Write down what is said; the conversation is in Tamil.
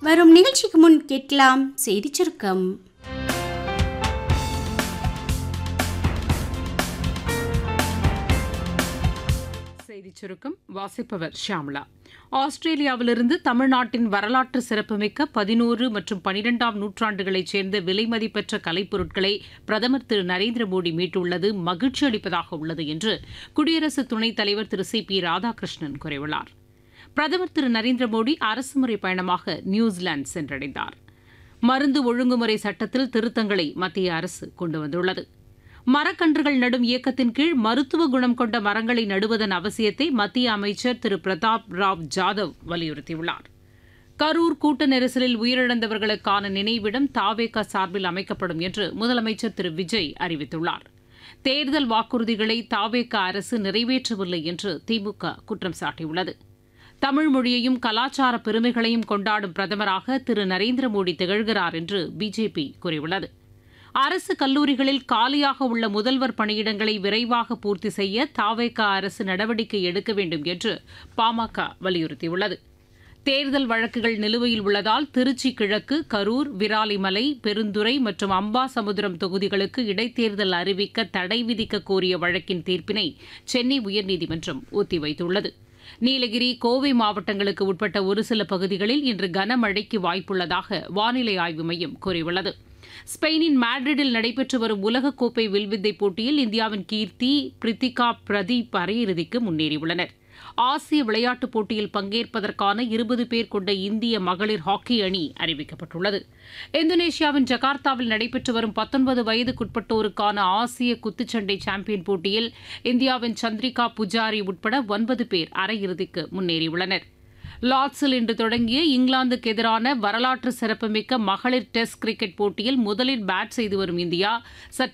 வரும் நிகழ்ச்சிக்கு முன் கேட்கலாம் செய்திச் சுருக்கம். செய்திச் சுருக்கம் வாசிப்பவர் ஷியாமளா. ஆஸ்திரேலியாவிலிருந்து தமிழ்நாட்டின் வரலாற்று சிறப்புமிக்க 11 மற்றும் 12ஆம் நூற்றாண்டுகளைச் சேர்ந்த விலைமதிப்பற்ற கலைப்பொருட்களை பிரதமர் திரு நரேந்திர மோடி மீட்டுள்ளது மகிழ்ச்சி அளிப்பதாக உள்ளது என்று குடியரசு துணைத் தலைவர் திரு சி பி ராதாகிருஷ்ணன் கூறியுள்ளார். பிரதமர் திரு நரேந்திர மோடி அரசுமுறை பயணமாக நியூசிலாந்து சென்றடைந்தார். மருந்து ஒழுங்குமுறை சட்டத்தில் திருத்தங்களை மத்திய அரசு கொண்டு வந்துள்ளது. மரக்கன்றுகள் நடும் இயக்கத்தின் கீழ் மருத்துவ குணம் கொண்ட மரங்களை நடுவதன் அவசியத்தை மத்திய அமைச்சர் திரு பிரதாப் ராவ் ஜாதவ் வலியுறுத்தியுள்ளார். கரூர் கூட்ட நெரிசலில் உயிரிழந்தவர்களுக்கான நினைவிடம் தாவேகா சார்பில் அமைக்கப்படும் என்று முதலமைச்சர் திரு விஜய் அறிவித்துள்ளார். தேர்தல் வாக்குறுதிகளை தாவேகா அரசு நிறைவேற்றவில்லை என்று திமுக குற்றம் சாட்டியுள்ளது. தமிழ் மொழியையும் கலாச்சார பெருமைகளையும் கொண்டாடும் பிரதமராக திரு நரேந்திர மோடி திகழ்கிறார் என்று பிஜேபி கூறியுள்ளது. அரசு கல்லூரிகளில் காலியாக உள்ள முதல்வர் பணியிடங்களை விரைவாக பூர்த்தி செய்ய தாவேகா அரசு நடவடிக்கை எடுக்க வேண்டும் என்று பாமக வலியுறுத்தியுள்ளது. தேர்தல் வழக்குகள் நிலுவையில் உள்ளதால் திருச்சி கிழக்கு, கரூர், விராலிமலை, பெருந்துறை மற்றும் அம்பாசமுத்திரம் தொகுதிகளுக்கு இடைத்தேர்தல் அறிவிக்க தடை விதிக்க கோரிய வழக்கின் தீர்ப்பினை சென்னை உயர்நீதிமன்றம் ஒத்திவைத்துள்ளது. நீலகிரி, கோவை மாவட்டங்களுக்கு உட்பட்ட ஒரு சில பகுதிகளில் இன்று கனமழைக்கு வாய்ப்புள்ளதாக வானிலை ஆய்வு மையம் கூறியுள்ளது. ஸ்பெயினின் மேட்ரிடில் நடைபெற்று வரும் உலகக்கோப்பை வில்வித்தை போட்டியில் இந்தியாவின் கீர்த்தி, பிரித்திகா, பிரதீப் அரையிறுதிக்கு முன்னேறியுள்ளனர். ஆசிய விளையாட்டுப் போட்டியில் பங்கேற்பதற்கான 20 பேர் கொண்ட இந்திய மகளிர் ஹாக்கி அணி அறிவிக்கப்பட்டுள்ளது. இந்தோனேஷியாவின் ஜகார்த்தாவில் நடைபெற்று வரும் 19 வயதுக்குட்பட்டோருக்கான ஆசிய குத்துச்சண்டை சாம்பியன் போட்டியில் இந்தியாவின் சந்திரிகா புஜாரி உட்பட 9 பேர் அரையிறுதிக்கு முன்னேறியுள்ளனர். லார்ட்ஸில் இன்று தொடங்கிய இங்கிலாந்துக்கு எதிரான வரலாற்று சிறப்புமிக்க மகளிர் டெஸ்ட் கிரிக்கெட் போட்டியில் முதலில் பேட் செய்து வரும் இந்தியா சற்று